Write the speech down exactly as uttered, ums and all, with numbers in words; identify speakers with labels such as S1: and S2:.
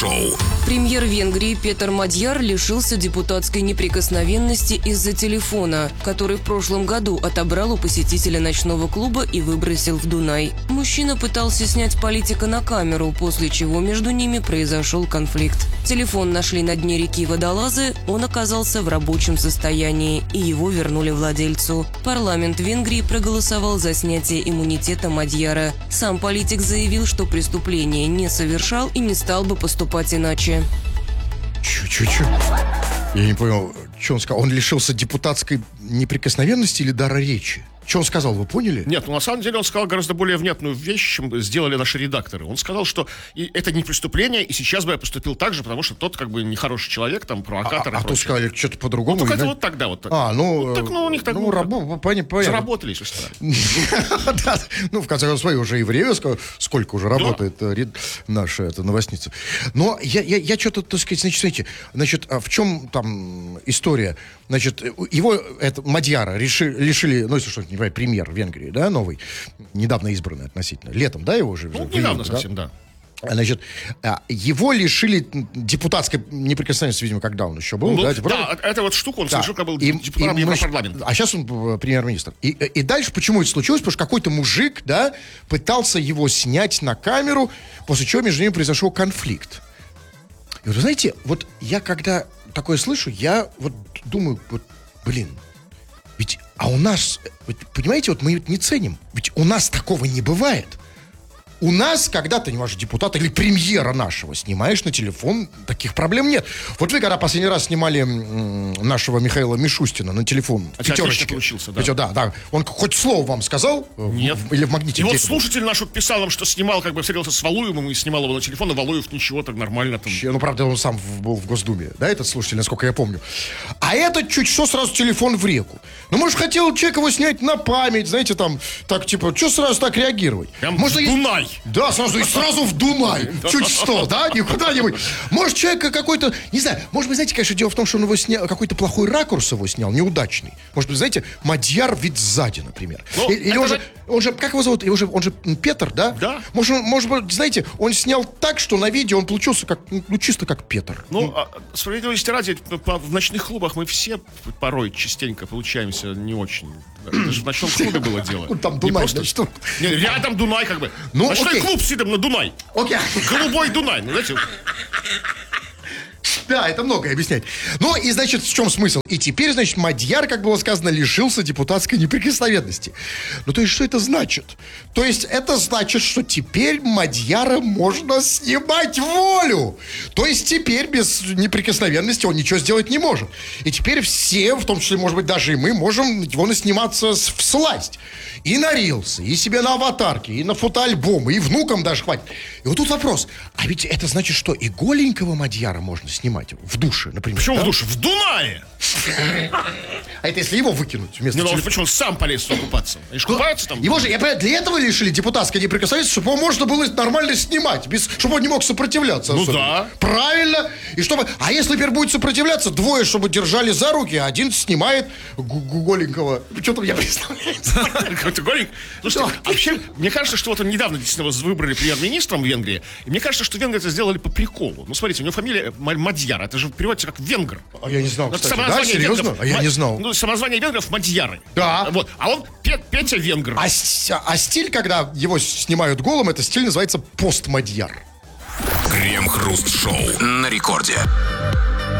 S1: Шоу.
S2: Премьер Венгрии Петер Мадьяр лишился депутатской неприкосновенности из-за телефона, который в прошлом году отобрал у посетителя ночного клуба и выбросил в Дунай. Мужчина пытался снять политика на камеру, после чего между ними произошел конфликт. Телефон нашли на дне реки водолазы, он оказался в рабочем состоянии, и его вернули владельцу. Парламент Венгрии проголосовал за снятие иммунитета Мадьяра. Сам политик заявил, что преступление не совершал и не стал бы поступать иначе.
S3: Чё-чё-чё? Я не понял, что он сказал. Он лишился депутатской неприкосновенности или дара речи? Что он сказал, вы поняли?
S4: Нет, ну на самом деле он сказал гораздо более внятную вещь, чем сделали наши редакторы. Он сказал, что и это не преступление, и сейчас бы я поступил так же, потому что тот как бы нехороший человек, там, провокатор.
S3: А, а то сказали что-то по-другому.
S4: Ну, только
S3: да?
S4: это вот тогда вот. Так.
S3: А, ну...
S4: Вот так, ну, у них так...
S3: Ну, рабо... понятно.
S4: Заработали, сестра.
S3: Да, ну, в конце концов, уже и время, сколько уже работает наша эта новостница. Но я что-то, так сказать, значит, смотрите, значит, в чем там история? Значит, его, это, Мадьяра, лишили, ну, если что, не понимаю, премьер Венгрии, да, новый, недавно избранный относительно, летом, да, его уже?
S4: Ну, недавно совсем, да.
S3: Значит, его лишили депутатской неприкосновенности, видимо, когда он еще был.
S4: Ну,
S3: да,
S4: да, это вот штука, он да. совершил, как был
S3: и,
S4: депутатом
S3: и,
S4: Европарламента.
S3: А сейчас он премьер-министр. И, и дальше почему это случилось? Потому что какой-то мужик, да, пытался его снять на камеру, после чего между ними произошел конфликт. И вот, вы знаете, вот я когда такое слышу, я вот думаю, вот, блин, ведь, а у нас, вот, понимаете, вот мы это не ценим, ведь у нас такого не бывает. У нас, когда ты, не можешь, депутата или премьера нашего снимаешь на телефон, таких проблем нет. Вот вы, когда последний раз снимали м- нашего Михаила Мишустина на телефон в пятерочке.
S4: Получился, да.
S3: Пятер, да, да. Он хоть слово вам сказал?
S4: Нет.
S3: В, или в магните?
S4: И вот слушатель наш вот писал нам, что снимал, как бы встретился с Валуевым и снимал его на телефон, а Валуев ничего, так нормально там.
S3: Ну, правда, он сам в, был в Госдуме, да, этот слушатель, насколько я помню. А этот чуть что сразу телефон в реку. Ну, может, хотел человек его снять на память, знаете, там, так, типа, что сразу так реагировать?
S4: Прям
S3: может,
S4: в Дунай.
S3: Да, сразу и сразу в Дунай. Чуть что, да, не куда-нибудь. Может, человек какой-то, не знаю, может быть, знаете, конечно, дело в том, что он его снял, какой-то плохой ракурс его снял, неудачный. Может быть, знаете, Мадьяр вид сзади, например. Ну, или он же, он же, как его зовут? Он же, он же Петр, да?
S4: Да.
S3: Может, может быть, знаете, он снял так, что на видео он получился как, ну, чисто как Петр.
S4: Ну, ну. А, справедливости ради, в ночных клубах мы все порой частенько получаемся не очень. Даже в ночном клубе было дело.
S3: Там Дунай,
S4: просто...
S3: что?
S4: Не, рядом Дунай, как бы.
S3: Ну,
S4: ночной
S3: окей.
S4: клуб сидим на Дунай.
S3: Окей.
S4: Голубой Дунай, ну, знаете.
S3: Да, это многое объясняет. Ну, и, значит, в чем смысл? И теперь, значит, Мадьяр, как было сказано, лишился депутатской неприкосновенности. Ну, то есть, что это значит? То есть, это значит, что теперь Мадьяра можно снимать в волю. То есть, теперь без неприкосновенности он ничего сделать не может. И теперь все, в том числе, может быть, даже и мы, можем его насниматься всласть. И на рилсы, и себе на аватарке, и на фотоальбомы, и внукам даже хватит. И вот тут вопрос. А ведь это значит, что и голенького Мадьяра можно снимать в душе, например.
S4: Почему
S3: да?
S4: в душе? В Дунае!
S3: А это если его выкинуть вместо
S4: Не, ну
S3: телефона?
S4: почему он сам полез туда купаться? Они же купаются там.
S3: Его же, я понимаю, для этого лишили депутатской неприкосновенности, чтобы его можно было нормально снимать, без, чтобы он не мог сопротивляться.
S4: Ну
S3: особенно.
S4: да.
S3: Правильно. И чтобы, а если теперь будет сопротивляться, двое, чтобы держали за руки, а один снимает голенького. Что-то мне представляется.
S4: Какой-то голенький. Слушайте, вообще, мне кажется, что вот он недавно действительно выбрали премьер-министром в Венгрии, и мне кажется, что венгры это сделали по приколу. Ну, смотрите, у него фамилия Мадьяр, это же переводится как венгр.
S3: А я не знал,
S4: ну,
S3: кстати. Да, серьезно?
S4: Венгров,
S3: а я не знал.
S4: Ну, самозвание венгров Мадьяры.
S3: Да.
S4: Вот. А он Пет, Петя Венгр.
S3: А, а стиль, когда его снимают голым, это стиль называется пост-Мадьяр.
S1: Крем-хруст-шоу на рекорде.